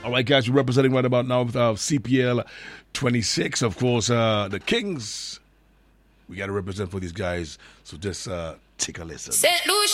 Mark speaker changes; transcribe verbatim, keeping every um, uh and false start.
Speaker 1: All right, guys, we're representing right about now with uh, C P L twenty-six. Of course, uh, the Kings. We got to represent for these guys. So just uh, take a listen. Saint Louis.